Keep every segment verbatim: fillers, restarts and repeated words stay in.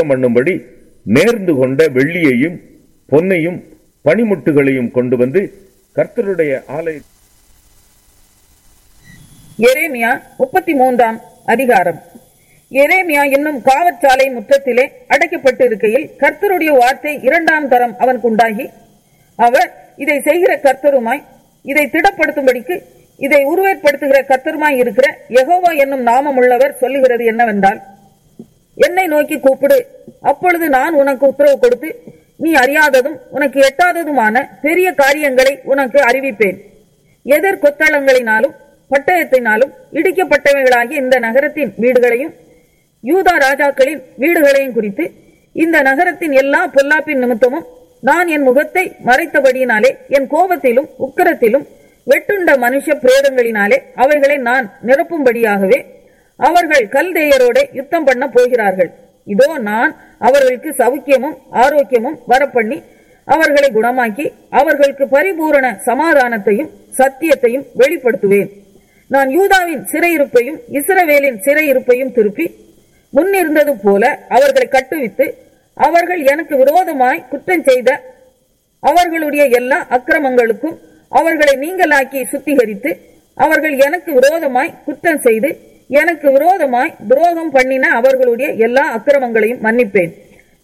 சுத்தம் பண்ணும்படி நேர்ந்து கொண்ட வெள்ளியையும் பொன்னையும் பனிமுட்டுகளையும் கொண்டு வந்து கர்த்தருடைய ஆலய. எரேமியா முப்பத்தி மூன்றாம் அதிகாரம். எரேமியா என்னும் காவற்சாலை முற்றத்திலே அடைக்கப்பட்டு இருக்கையில் கர்த்தருடைய வார்த்தை இரண்டாம் தரம் அவனுக்கு உண்டாகி, அவர் இதை செய்கிற கர்த்தருமாய் இதை திடப்படுத்தும்படிக்கு இதை உருவேற்படுத்துகிற கர்த்தருமாய் இருக்கிற யெகோவா என்னும் நாமம் உள்ளவர் சொல்லுகிறது என்னவென்றால், என்னை நோக்கி கூப்பிடு, அப்பொழுது நான் உனக்கு உத்தரவு கொடுத்து நீ அறியாததும் உனக்கு எட்டாததுமான பெரிய காரியங்களை உனக்கு அறிவிப்பேன். எதிர் கொத்தளங்களினாலும் பட்டயத்தினாலும் இடிக்கப்பட்டவைகளாகிய இந்த நகரத்தின் வீடுகளையும் யூதா ராஜாக்களின் வீடுகளையும் குறித்து, இந்த நகரத்தின் எல்லா பொல்லாப்பின் நிமித்தமும் நான் என் முகத்தை மறைத்தபடியினாலே என் கோபத்திலும் உக்கிரத்திலும் வெட்டுண்ட மனுஷ பிரேதங்களினாலே அவைகளை நான் நிரப்பும்படியாகவே அவர்கள் கல்தேயரோட யுத்தம் பண்ண போகிறார்கள். இதோ நான் அவர்களுக்கு சவுக்கியமும் ஆரோக்கியமும் வரப்பண்ணி அவர்களை குணமாக்கி அவர்களுக்கு பரிபூரண சமாதானத்தையும் சத்தியத்தையும் வெளிப்படுத்துவேன். நான் யூதாவின் சிறையிருப்பையும் இஸ்ரவேலின் சிறையிருப்பையும் திருப்பி முன்னிருந்தது போல அவர்களை கட்டுவித்து அவர்கள் எனக்கு விரோதமாய் குற்றம் செய்த அவர்களுடைய எல்லா அக்கிரமங்களுக்கும் அவர்களை நீங்களாக்கி சுத்திகரித்து அவர்கள் எனக்கு விரோதமாய் குற்றம் செய்து எனக்கு விரோதமாய் துரோகம் பண்ணின அவர்களுடைய எல்லா அக்கிரமங்களையும் மன்னிப்பேன்.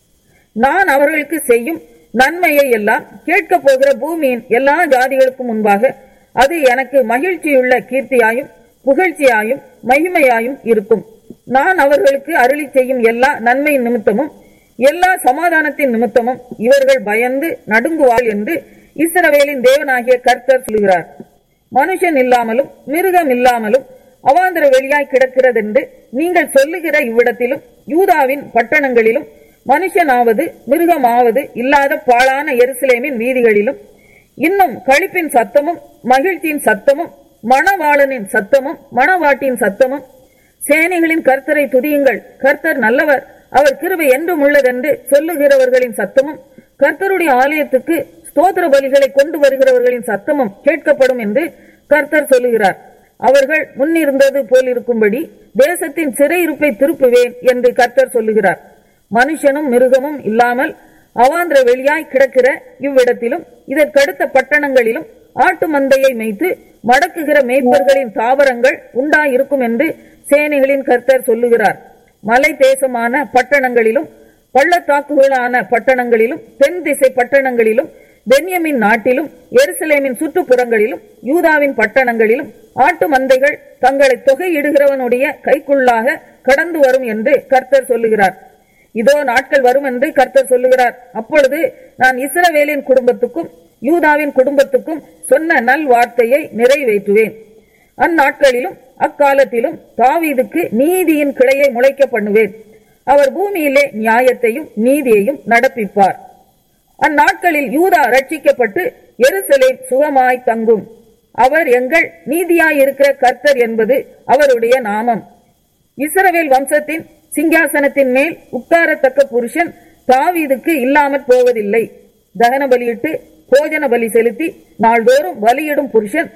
நான் அவர்களுக்கு செய்யும் நன்மையை எல்லாம் கேட்க போகிற பூமியின் எல்லா ஜாதிகளுக்கும் முன்பாக அது எனக்கு மகிழ்ச்சியுள்ள கீர்த்தியாயும் புகழ்ச்சியாயும் மகிமையாயும் இருக்கும். நான் அவர்களுக்கு அருளி செய்யும் எல்லா நன்மையின் நிமித்தமும் எல்லா சமாதானத்தின் நிமித்தமும் இவர்கள் பயந்து நடுங்குவாள் என்று இஸ்ரவேலின் தேவனாகிய கர்த்தர் சொல்கிறார். மனுஷன் இல்லாமலும் மிருகம் இல்லாமலும் அவாந்தர வெளியாய் கிடக்கிறதென்று நீங்கள் சொல்லுகிற இவ்விடத்திலும் யூதாவின் பட்டணங்களிலும் மனுஷனாவது மிருகமாவது இல்லாத பாழான எருசலேமின் வீதிகளிலும் இன்னும் களிப்பின் சத்தமும் மகிழ்ச்சியின் சத்தமும் மணவாளனின் சத்தமும் மணவாட்டின் சத்தமும் சேனைகளின் கர்த்தரை துதியுங்கள், கர்த்தர் நல்லவர், அவர் கிருபை என்றும் உள்ளதென்று சொல்லுகிறவர்களின் சத்தமும் கர்த்தருடைய ஆலயத்துக்கு ஸ்தோத்திர பலிகளை கொண்டு வருகிறவர்களின் சத்தமும் கேட்கப்படும் என்று கர்த்தர் சொல்லுகிறார். அவர்கள் முன்னிருந்தது போலிருக்கும்படி தேசத்தின் சிறையிருப்பை திருப்புவேன் என்று கர்த்தர் சொல்லுகிறார். மனுஷனும் மிருகமும் இல்லாமல் அவாந்திர வெளியாய் கிடக்கிற இவ்விடத்திலும் இதற்கடுத்த பட்டணங்களிலும் ஆட்டு மந்தையை மேய்த்து மடக்குகிற மேய்ப்பர்களின் தாவரங்கள் உண்டாயிருக்கும் என்று சேனைகளின் கர்த்தர் சொல்லுகிறார். மலை தேசமான பட்டணங்களிலும் பள்ளத்தாக்குகளான பட்டணங்களிலும் தென் திசை பட்டணங்களிலும் பென்யமின் நாட்டிலும் எருசலேமின் சுற்றுப்புறங்களிலும் யூதாவின் பட்டணங்களிலும் ஆட்டு மந்தைகள் தங்களை தொகையிடுகிறவனுடைய கைக்குள்ளாக கடந்து வரும் என்று கர்த்தர் சொல்லுகிறார். இதோ நாட்கள் வரும் என்று கர்த்தர் சொல்லுகிறார். அப்பொழுது நான் இஸ்ரவேலின் குடும்பத்துக்கும் யூதாவின் குடும்பத்துக்கும் சொன்ன நல் வார்த்தையை நிறைவேற்றுவேன். அந்நாட்களிலும் அக்காலத்திலும் தாவீதுக்கு நீதியின் கிளையை முளைக்க பண்ணுவேன். அவர் பூமியிலே நியாயத்தையும் நீதியையும் நடப்பிப்பார். அந்நாட்களில் யூதா ரட்சிக்கப்பட்டு எருசலேம் சுகமாய் தங்கும். அவர் எங்கள் நீதியாயிருக்கிற கர்த்தர் என்பது அவருடைய நாமம். இஸ்ரவேல் வம்சத்தின் சிங்காசனத்தின் மேல் உட்காரத்தக்க புருஷன் தாவீதுக்கு இல்லாமற் போவதில்லை. தகன பலியிட்டு போஜன பலி செலுத்தி நாள்தோறும் பலியிடும் புருஷன்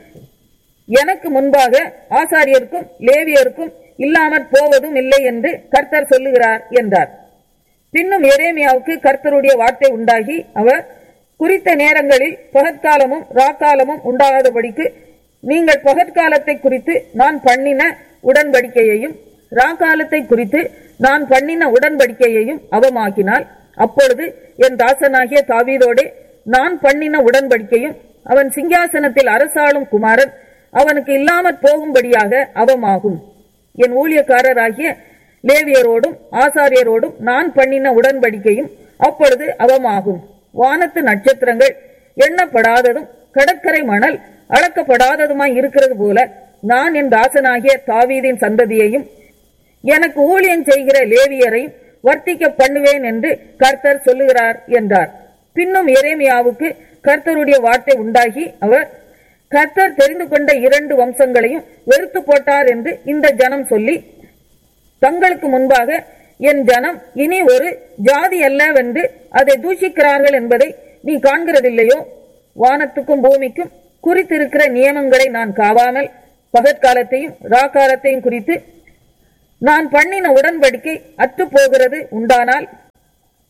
எனக்கு முன்பாக ஆசாரியருக்கும் லேவியருக்கும் இல்லாமற் போவதும் இல்லை என்று கர்த்தர் சொல்லுகிறார் என்றார். பின்னும் எரேமியாவுக்கு கர்த்தருடைய வார்த்தை உண்டாகி, அவர் குறித்த நேரங்களில் பகற்காலமும் ராக்காலமும் உண்டாகாதபடிக்கு நீங்கள் பகற்காலத்தை குறித்து நான் பண்ணின உடன்படிக்கையையும் ராக்காலத்தை குறித்து நான் பண்ணின உடன்படிக்கையையும் அவமாக்கினால், அப்பொழுது என் தாசனாகிய தாவீதோடே நான் பண்ணின உடன்படிக்கையும் அவன் சிங்காசனத்தில் அரசாளும் குமாரன் அவனுக்கு இல்லாமற் போகும்படியாக அவமாகும். என் ஊழியக்காரராகிய லேவியரோடும் ஆசாரியரோடும் நான் பண்ணின உடன்படிக்கையும் அப்பொழுது அவமாகும். வானத்து நட்சத்திரங்கள் எண்ணப்படாததும் கடற்கரை மணல் அளக்கப்படாததுமாய் இருக்கிறது போல நான் என் தாசனாகிய தாவீதின் சந்ததியையும் எனக்கு ஊழியம் செய்கிற லேவியரையும் வர்த்திக்க பண்ணுவேன் என்று கர்த்தர் சொல்லுகிறார் என்றார். பின்னும் எரேமியாவுக்கு கர்த்தருடைய வார்த்தை உண்டாகி, அவர் கர்த்தர் தெரிந்து கொண்ட இரண்டு வம்சங்களையும் வெறுத்து போட்டார் என்று இந்த ஜனம் சொல்லி, தங்களுக்கு முன்பாக என் ஜனம் இனி ஒரு ஜாதி அல்லவென்று அதை தூஷிக்கிறார்கள் என்பதை நீ காண்கிறதில்லையோ? வானத்துக்கும் பூமிக்கும் குறித்திருக்கிற நியமங்களை நான் காவாமல் பகற்காலத்தையும் ராக்காலத்தையும் குறித்து நான் பண்ணின உடன்படிக்கை அற்று போகிறது உண்டானால்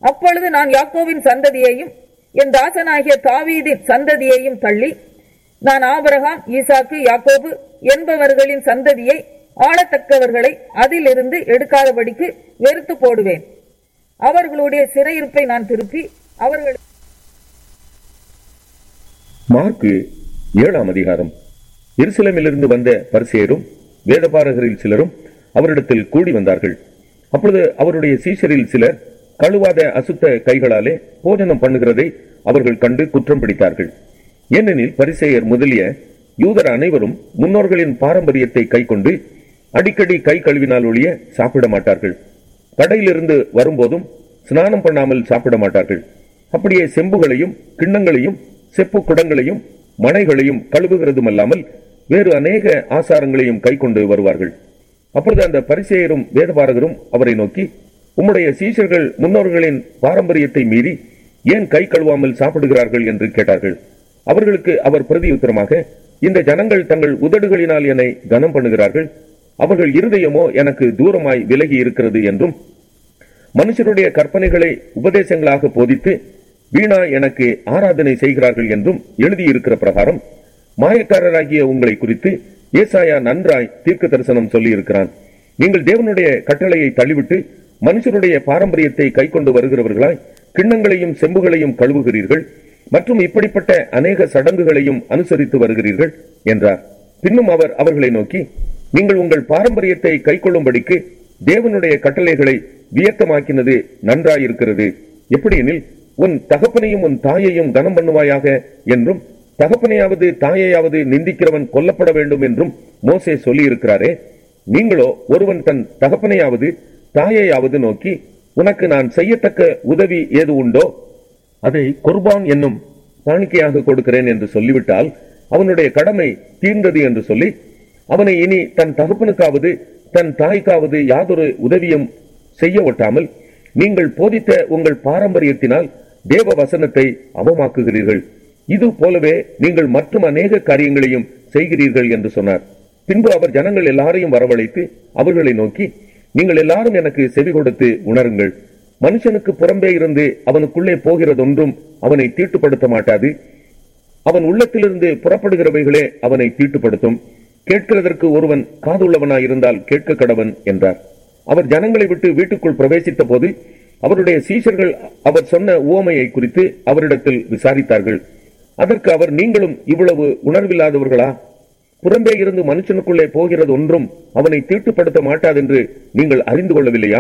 அப்பொழுது நான் யாக்கோவின் சந்ததியையும் என் தாசனாகிய தாவீதின் சந்ததியையும் தள்ளி, நான் ஆபிரகாம், ஈசாக்கு, யாக்கோபு என்பவர்களின் சந்ததியை ஆளத்தக்கவர்களை அதிலிருந்து எடுக்காதபடிக்கு வெறுத்து போடுவேன். அவர்களுடைய சிறையிருப்பை நான் திருப்பி அவர்கள். மார்க்கு ஏழாம் அதிகாரம். எருசலேமிலிருந்து வந்த பரிசேயரும் வேதபாரகரில் சிலரும் அவரிடத்தில் கூடி வந்தார்கள். அப்பொழுது அவருடைய சீஷரில் சிலர் கழுவாத அசுத்த கைகளாலே போஜனம் பண்ணுகிறதை அவர்கள் கண்டு குற்றம் பிடித்தார்கள். ஏனெனில் பரிசேயர் முதலிய யூதர் அனைவரும் முன்னோர்களின் பாரம்பரியத்தை கை கொண்டு அடிக்கடி கை கழுவினால் ஒழிய சாப்பிட மாட்டார்கள். கடையிலிருந்து வரும்போதும் ஸ்நானம் பண்ணாமல் சாப்பிட மாட்டார்கள். அப்படியே செம்புகளையும் கிண்ணங்களையும் செப்பு குடங்களையும் மனைகளையும் கழுவுகிறதும் அல்லாமல் வேறு அநேக ஆசாரங்களையும் கை கொண்டு வருவார்கள். அப்பொழுது அந்த பரிசேயரும் வேதபாரகரும் அவரை நோக்கி, உம்முடைய சீஷர்கள் முன்னோர்களின் பாரம்பரியத்தை மீறி ஏன் கை கழுவாமல் சாப்பிடுகிறார்கள் என்று கேட்டார்கள். அவர்களுக்கு அவர் பிரதியுத்தரமாக, இந்த ஜனங்கள் தங்கள் உதடுகளினால் என்னை கனம் பண்ணுகிறார்கள், அவர்கள் இருதயமோ எனக்கு தூரமாய் விலகி இருக்கிறது என்றும், மனுஷருடைய கற்பனைகளை உபதேசங்களாக போதித்து வீணா எனக்கு ஆராதனை செய்கிறார்கள் என்றும் எழுதியிருக்கிற பிரகாரம் மாயக்காரராகிய உங்களை குறித்து ஏசாயா நன்றாய் தீர்க்க தரிசனம் சொல்லி இருக்கிறான். நீங்கள் தேவனுடைய கட்டளையை தள்ளிவிட்டு மனுஷருடைய பாரம்பரியத்தை கை கொண்டு வருகிறவர்களாய் கிண்ணங்களையும் செம்புகளையும் கழுவுகிறீர்கள் மற்றும் இப்படிப்பட்ட அநேக சடங்குகளையும் அனுசரித்து வருகிறீர்கள் என்றார். பின்னும் அவர் அவர்களை நோக்கி, நீங்கள் உங்கள் பாரம்பரியத்தை கை கொள்ளும்படிக்கு தேவனுடைய கட்டளைகளை வியக்கமாக்கினது நன்றாயிருக்கிறது. எப்படியெனில், உன் தகப்பனையும் உன் தாயையும் கனம் பண்ணுவாயாக என்றும், தகப்பனையாவது தாயையாவது நிந்திக்கிறவன் கொல்லப்பட வேண்டும் என்றும் மோசே சொல்லி இருக்கிறாரே. நீங்களோ ஒருவன் தன் தகப்பனையாவது தாயையாவது நோக்கி, உனக்கு நான் செய்யத்தக்க உதவி ஏது உண்டோ அதை குர்பான் என்னும் காணிக்கையாக கொடுக்கிறேன் என்று சொல்லிவிட்டால் அவனுடைய கடமை தீர்ந்தது என்று சொல்லி அவனை இனி தன் தகப்பனுக்காவது தன் தாய்க்காவது யாதொரு உதவியும் செய்ய ஒட்டாமல் நீங்கள் போதித்த உங்கள் பாரம்பரியத்தினால் தேவ வசனத்தை அவமாக்குகிறீர்கள். இது போலவே நீங்கள் மற்றும் அநேக காரியங்களையும் செய்கிறீர்கள் என்று சொன்னார். பின்பு அவர் ஜனங்கள் எல்லாரையும் வரவழைத்து அவர்களை நோக்கி, நீங்கள் எல்லாரும் எனக்கு செவி கொடுத்து உணருங்கள். மனுஷனுக்கு புறம்பே இருந்து அவனுக்குள்ளே போகிறதொன்றும் அவனை தீட்டுப்படுத்த மாட்டாது. அவன் உள்ளத்திலிருந்து புறப்படுகிறவைகளே அவனை தீட்டுப்படுத்தும். கேட்கிறதற்கு ஒருவன் காதுள்ளவனாயிருந்தால் கேட்க கடவன் என்றார். அவர் ஜனங்களை விட்டு வீட்டுக்குள் பிரவேசித்த போது அவருடைய சீஷர்கள் அவர் சொன்ன உவமையை குறித்து அவரிடத்தில் விசாரித்தார்கள். அதற்கு அவர், நீங்களும் இவ்வளவு உணர்வில்லாதவர்களா? புறம்பே இருந்து மனுஷனுக்குள்ளே போகிறது ஒன்றும் அவனை தீட்டுப்படுத்த மாட்டாதென்று நீங்கள் அறிந்து கொள்ளவில்லையா?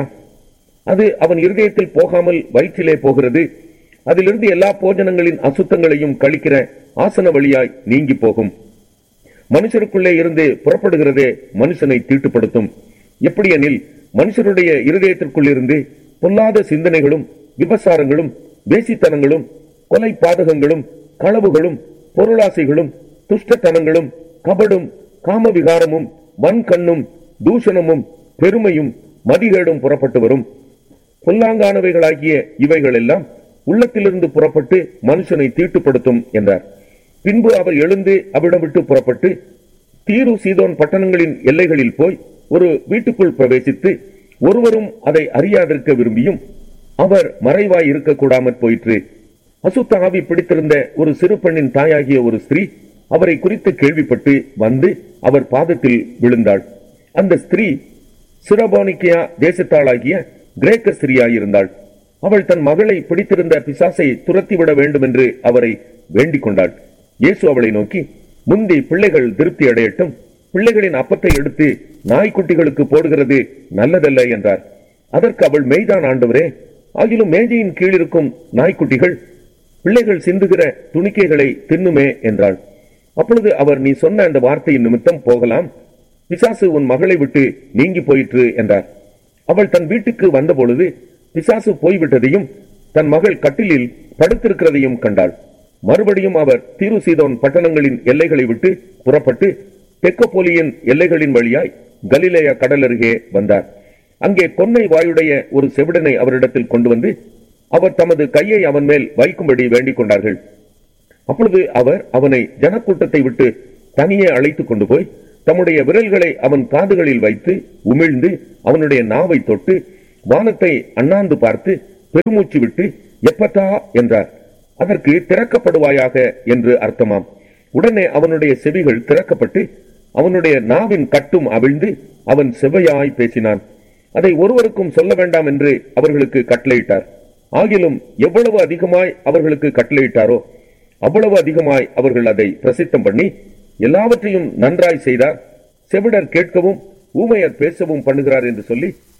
அது அவன் இருதயத்தில் போகாமல் வயிற்றிலே போகிறது. அதிலிருந்து எல்லா போஜனங்களின் அசுத்தங்களையும் கழிக்கிற ஆசன வழியாய் நீங்கி போகும். மனுஷருக்குள்ளே இருந்து புறப்படுகிறதே மனுஷனை தீட்டுப்படுத்தும். எப்படியெனில், மனுஷருடைய இருதயத்திற்குள்ளிருந்து பொல்லாத சிந்தனைகளும் விபசாரங்களும் வேசித்தனங்களும் கொலை பாதகங்களும் களவுகளும் பொருளாசைகளும் துஷ்டத்தனங்களும் கபடும் காமவிகாரமும் வன்கண்ணும் தூஷணமும் பெருமையும் மதிகேடும் புறப்பட்டு வரும். பொல்லாங்கானவைகளாகிய இவைகள் எல்லாம் உள்ளத்திலிருந்து புறப்பட்டு மனுஷனை தீட்டுப்படுத்தும் என்றார். பின்பு அவர் எழுந்து அவ்விடம் விட்டு புறப்பட்டு தீரு சீதோன் பட்டணங்களின் எல்லைகளில் போய் ஒரு வீட்டுக்குள் பிரவேசித்து ஒருவரும் அதை அறியாதிருக்க விரும்பியும் அவர் மறைவாய் இருக்க கூடாமற் போயிற்று. அசுத்த ஆவி பிடித்திருந்த ஒரு சிறு பெண்ணின் தாயாகிய ஒரு ஸ்திரீ அவரை குறித்து கேள்விப்பட்டு வந்து அவர் பாதத்தில் விழுந்தாள். அந்த ஸ்திரீ சிரபோனிக்கியா தேசத்தாளாகிய கிரேக்க ஸ்திரீயாயிருந்தாள். அவள் தன் மகளை பிடித்திருந்த பிசாசை துரத்திவிட வேண்டும் என்று அவரை வேண்டிக் கொண்டாள். இயேசு அவளை நோக்கி, முந்தி பிள்ளைகள் திருப்தி அடையட்டும், பிள்ளைகளின் அப்பத்தை எடுத்து நாய்க்குட்டிகளுக்கு போடுகிறது நல்லதல்ல என்றார். அதற்கு அவள், மெய்தான் ஆண்டவரே, ஆகிலும் மேஜையின் கீழிருக்கும் நாய்க்குட்டிகள் பிள்ளைகள் சிந்துகிற துணிக்கைகளை தின்னுமே என்றாள். அப்பொழுது அவர், நீ சொன்ன அந்த வார்த்தையின் நிமித்தம் போகலாம், பிசாசு உன் மகளை விட்டு நீங்கி போயிற்று என்றார். அவள் தன் வீட்டுக்கு வந்த பொழுது பிசாசு போய்விட்டதையும் தன் மகள் கட்டிலில் படுத்திருக்கிறதையும் கண்டாள். மறுபடியும் அவர் தீரு சீதோன் பட்டணங்களின் எல்லைகளை விட்டு புறப்பட்டு தெக்கப்போலியின் எல்லைகளின் வழியாய் கலிலேயா கடல் அருகே வந்தார். அங்கே கொன்னை வாயுடைய ஒரு செவிடனை அவரிடத்தில் கொண்டு வந்து அவர் தமது கையை அவன் மேல் வைக்கும்படி வேண்டிக் கொண்டார்கள். அப்பொழுது அவர் அவனை ஜனக்கூட்டத்தை விட்டு தனியே அழைத்துக் கொண்டு போய் தம்முடைய விரல்களை அவன் காதுகளில் வைத்து உமிழ்ந்து அவனுடைய நாவை தொட்டு வானத்தை அண்ணாந்து பார்த்து பெருமூச்சு விட்டு எப்பத்தா என்றார். அதற்கு திறக்கப்படுவாயாக என்று அர்த்தமாம். உடனே அவனுடைய செவிகள் திறக்கப்பட்டு அவனுடைய நாவின் கட்டும் அவிழ்ந்து அவன் செவ்வையாய் பேசினான். அதை ஒருவருக்கும் சொல்ல வேண்டாம் என்று அவர்களுக்கு கட்டளையிட்டார். ஆகிலும் எவ்வளவு அதிகமாய் அவர்களுக்கு கட்டளையிட்டாரோ அவ்வளவு அதிகமாய் அவர்கள் அதை பிரசித்தம் பண்ணி எல்லாவற்றையும் நன்றாய் செய்தார். செவிடர் கேட்கவும் ஊமையர் பேசவும் பண்ணுகிறார் என்று சொல்லி